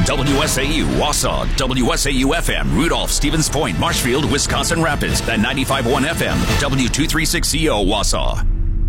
WSAU, Wausau, WSAU-FM, Rudolph, Stevens Point, Marshfield, Wisconsin Rapids, and 95.1 FM, W236CO, Wausau.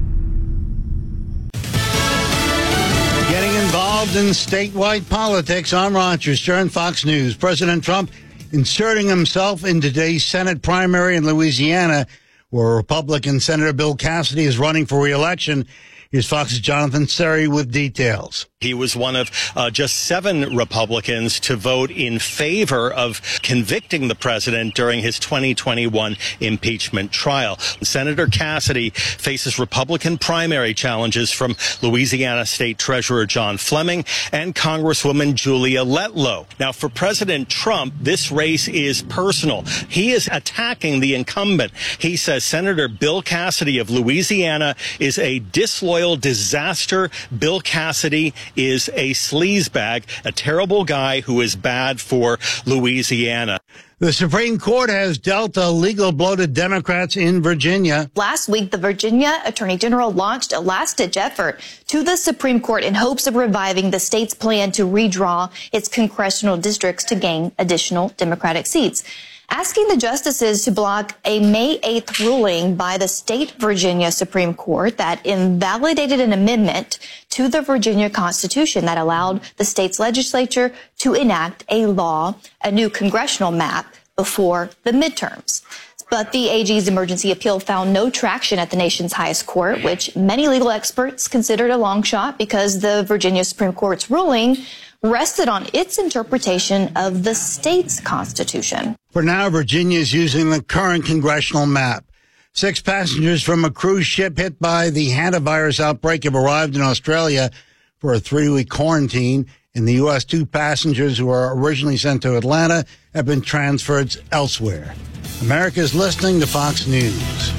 Getting involved in statewide politics, I'm Roger Stern, Fox News. President Trump inserting himself in today's Senate primary in Louisiana, where Republican Senator Bill Cassidy is running for re-election. Here's Fox's Jonathan Serry with details. He was one of just 7 Republicans to vote in favor of convicting the president during his 2021 impeachment trial. Senator Cassidy faces Republican primary challenges from Louisiana State Treasurer John Fleming and Congresswoman Julia Letlow. Now, for President Trump, this race is personal. He is attacking the incumbent. He says Senator Bill Cassidy of Louisiana is a disloyal disaster. Bill Cassidy is a sleazebag, a terrible guy who is bad for Louisiana. The Supreme Court has dealt a legal blow to Democrats in Virginia. Last week, the Virginia Attorney General launched a last-ditch effort to the Supreme Court in hopes of reviving the state's plan to redraw its congressional districts to gain additional Democratic seats, asking the justices to block a May 8th ruling by the state Virginia Supreme Court that invalidated an amendment to the Virginia Constitution that allowed the state's legislature to enact a law, a new congressional map, before the midterms. But the AG's emergency appeal found no traction at the nation's highest court, which many legal experts considered a long shot because the Virginia Supreme Court's ruling rested on its interpretation of the state's constitution. For now, Virginia is using the current congressional map. 6 passengers from a cruise ship hit by the hantavirus outbreak have arrived in Australia for a 3-week quarantine. In the U.S., 2 passengers who were originally sent to Atlanta have been transferred elsewhere. America is listening to Fox News.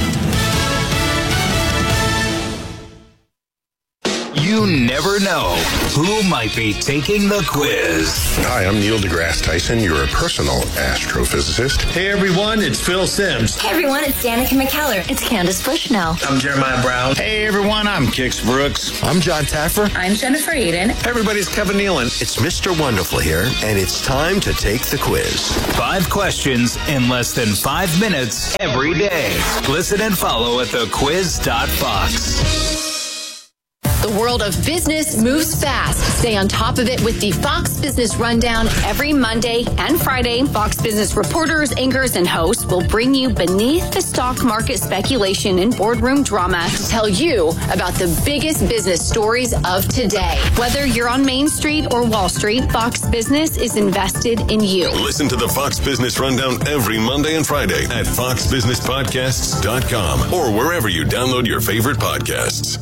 You never know who might be taking the quiz. Hi, I'm Neil deGrasse Tyson, your personal astrophysicist. Hey everyone, it's Phil Simms. Hey everyone, it's Danica McKellar. It's Candace Bushnell. I'm Jeremiah Brown. Hey everyone, I'm Kix Brooks. I'm John Taffer. I'm Jennifer Aiden. Hey everybody, it's Kevin Nealon. It's Mr. Wonderful here, and it's time to take the quiz. 5 questions in less than 5 minutes every day. Listen and follow at thequiz.fox. The world of business moves fast. Stay on top of it with the Fox Business Rundown every Monday and Friday. Fox Business reporters, anchors, and hosts will bring you beneath the stock market speculation and boardroom drama to tell you about the biggest business stories of today. Whether you're on Main Street or Wall Street, Fox Business is invested in you. Listen to the Fox Business Rundown every Monday and Friday at foxbusinesspodcasts.com or wherever you download your favorite podcasts.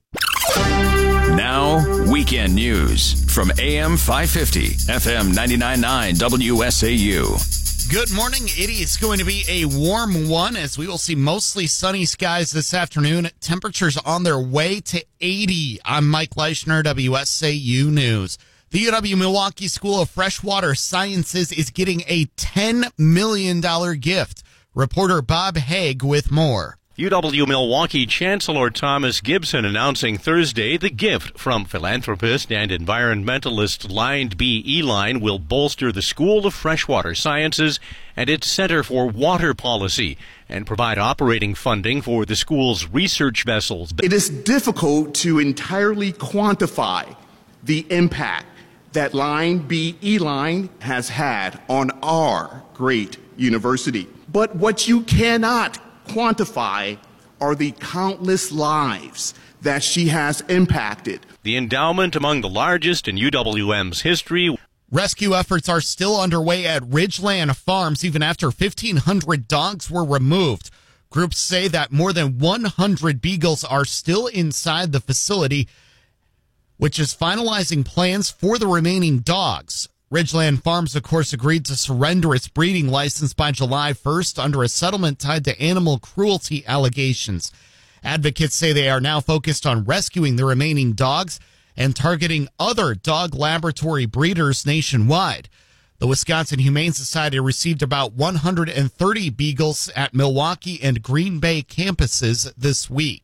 Now, weekend news from AM 550, FM 99.9 WSAU. Good morning. It is going to be a warm one as we will see mostly sunny skies this afternoon. Temperatures on their way to 80. I'm Mike Leischner, WSAU News. The UW-Milwaukee School of Freshwater Sciences is getting a $10 million gift. Reporter Bob Haig with more. UW-Milwaukee Chancellor Thomas Gibson announcing Thursday the gift from philanthropist and environmentalist Lined B. Eline will bolster the School of Freshwater Sciences and its Center for Water Policy and provide operating funding for the school's research vessels. It is difficult to entirely quantify the impact that Lined B. Eline has had on our great university. But what you cannot quantify are the countless lives that she has impacted. The endowment among the largest in UWM's history. Rescue efforts are still underway at Ridgeland Farms even after 1,500 dogs were removed. Groups say that more than 100 beagles are still inside the facility, which is finalizing plans for the remaining dogs. Ridgeland Farms, of course, agreed to surrender its breeding license by July 1st under a settlement tied to animal cruelty allegations. Advocates say they are now focused on rescuing the remaining dogs and targeting other dog laboratory breeders nationwide. The Wisconsin Humane Society received about 130 beagles at Milwaukee and Green Bay campuses this week.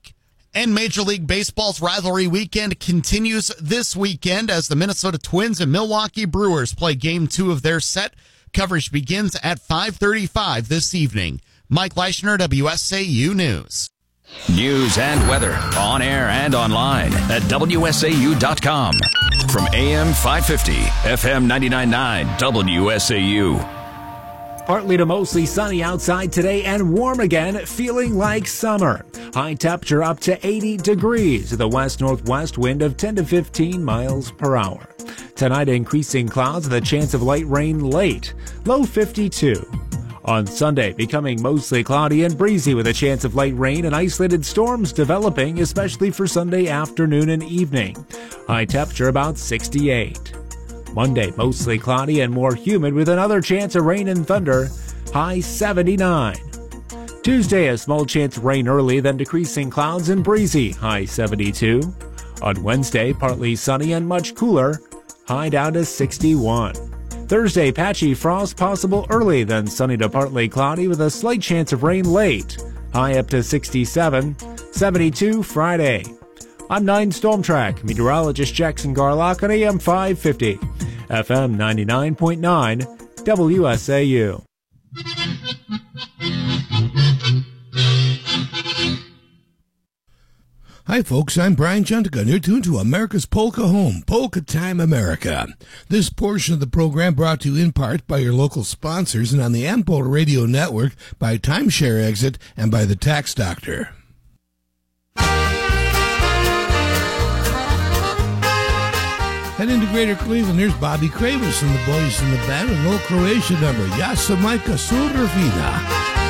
And Major League Baseball's rivalry weekend continues this weekend as the Minnesota Twins and Milwaukee Brewers play Game 2 of their set. Coverage begins at 5:35 this evening. Mike Leischner, WSAU News. News and weather on air and online at WSAU.com. From AM 550, FM 99.9, WSAU. Partly to mostly sunny outside today and warm again, feeling like summer. High temperature up to 80 degrees with a west-northwest wind of 10 to 15 miles per hour. Tonight, increasing clouds with a chance of light rain late, low 52. On Sunday, becoming mostly cloudy and breezy with a chance of light rain and isolated storms developing, especially for Sunday afternoon and evening. High temperature about 68. Monday, mostly cloudy and more humid with another chance of rain and thunder, high 79. Tuesday, a small chance of rain early, then decreasing clouds and breezy, high 72. On Wednesday, partly sunny and much cooler, high down to 61. Thursday, patchy frost possible early, then sunny to partly cloudy with a slight chance of rain late, high up to 67. 72 Friday. I'm 9 Storm Track meteorologist Jackson Garlock on AM 550, FM 99.9, WSAU. Hi folks, I'm Brian Juntica, and you're tuned to America's Polka Home, Polka Time America. This portion of the program brought to you in part by your local sponsors and on the Ample Radio Network by Timeshare Exit and by the Tax Doctor. Head into Greater Cleveland, here's Bobby Kravis and the boys in the band with an old Croatian number, Ja sam majka Surfina.